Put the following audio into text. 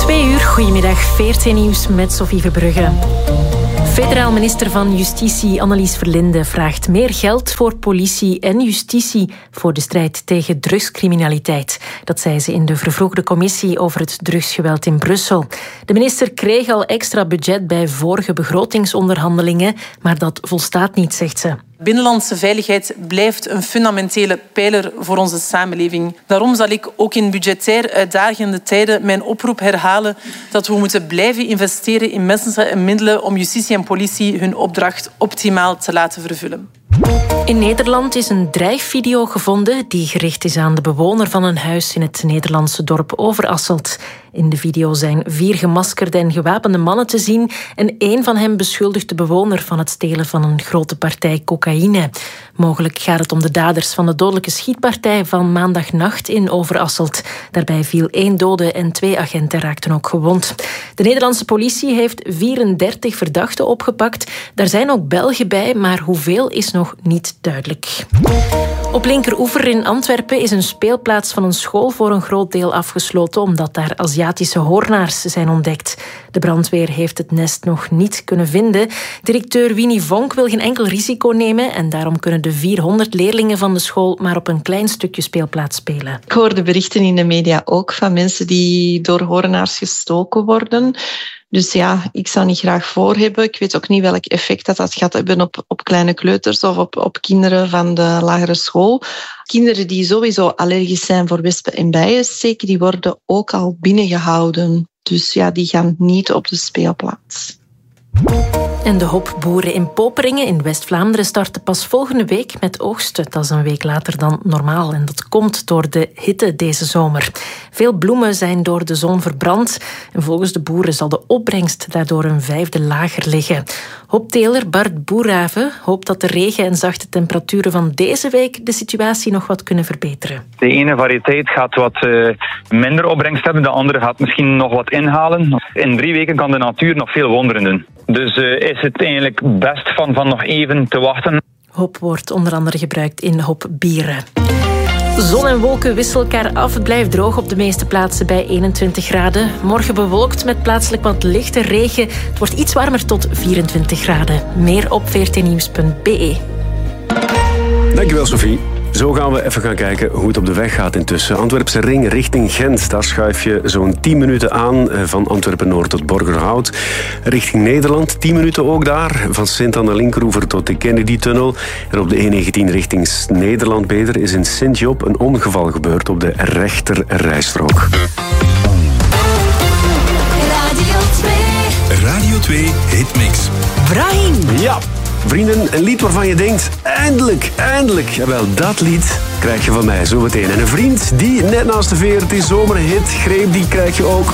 2 uur, goedemiddag, VRT Nieuws met Sophie Verbrugge. Federaal minister van Justitie Annelies Verlinde vraagt meer geld voor politie en justitie voor de strijd tegen drugscriminaliteit. Dat zei ze in de vervroegde commissie over het drugsgeweld in Brussel. De minister kreeg al extra budget bij vorige begrotingsonderhandelingen, maar dat volstaat niet, zegt ze. Binnenlandse veiligheid blijft een fundamentele pijler voor onze samenleving. Daarom zal ik ook in budgetair uitdagende tijden mijn oproep herhalen dat we moeten blijven investeren in mensen en middelen om justitie en politie hun opdracht optimaal te laten vervullen. In Nederland is een dreigvideo gevonden die gericht is aan de bewoner van een huis in het Nederlandse dorp Overasselt. In de video zijn 4 gemaskerde en gewapende mannen te zien en 1 van hen beschuldigt de bewoner van het stelen van een grote partij cocaïne. Mogelijk gaat het om de daders van de dodelijke schietpartij van maandagnacht in Overasselt. Daarbij viel 1 dode en 2 agenten raakten ook gewond. De Nederlandse politie heeft 34 verdachten opgepakt. Daar zijn ook Belgen bij, maar hoeveel is nog niet duidelijk. Op Linkeroever in Antwerpen is een speelplaats van een school voor een groot deel afgesloten omdat daar Aziatische hoornaars zijn ontdekt. De brandweer heeft het nest nog niet kunnen vinden. Directeur Winnie Vonk wil geen enkel risico nemen en daarom kunnen de 400 leerlingen van de school maar op een klein stukje speelplaats spelen. Ik hoorde berichten in de media ook van mensen die door hoornaars gestoken worden. Dus ja, ik zou niet graag voor hebben. Ik weet ook niet welk effect dat gaat hebben op kleine kleuters of op kinderen van de lagere school. Kinderen die sowieso allergisch zijn voor wespen en bijensteken, die worden ook al binnengehouden. Dus ja, die gaan niet op de speelplaats. En de hopboeren in Poperingen in West-Vlaanderen starten pas volgende week met oogsten. Dat is een week later dan normaal en dat komt door de hitte deze zomer. Veel bloemen zijn door de zon verbrand en volgens de boeren zal de opbrengst daardoor een 1/5 lager liggen. Hopteler Bart Boerhaven hoopt dat de regen en zachte temperaturen van deze week de situatie nog wat kunnen verbeteren. De ene variëteit gaat wat minder opbrengst hebben, de andere gaat misschien nog wat inhalen. In 3 weken kan de natuur nog veel wonderen doen. Dus is het eigenlijk best van nog even te wachten. Hop wordt onder andere gebruikt in hopbieren. Zon en wolken wisselen elkaar af. Het blijft droog op de meeste plaatsen bij 21 graden. Morgen bewolkt met plaatselijk wat lichte regen. Het wordt iets warmer tot 24 graden. Meer op vrtnieuws.be. Dankjewel, Sophie. Zo gaan we even gaan kijken hoe het op de weg gaat intussen. Antwerpse ring richting Gent. Daar schuif je zo'n 10 minuten aan van Antwerpen-Noord tot Borgerhout. Richting Nederland, 10 minuten ook daar. Van Sint aan de Linkeroever tot de Kennedy-tunnel. En op de E19 richting Nederland-Beder is in Sint-Job een ongeval gebeurd op de rechter rijstrook. Radio 2 Hitmix. Brahim. Ja. Vrienden, een lied waarvan je denkt, eindelijk. Jawel, dat lied krijg je van mij zometeen. En een vriend die net naast de VRT zomerhit greep, die krijg je ook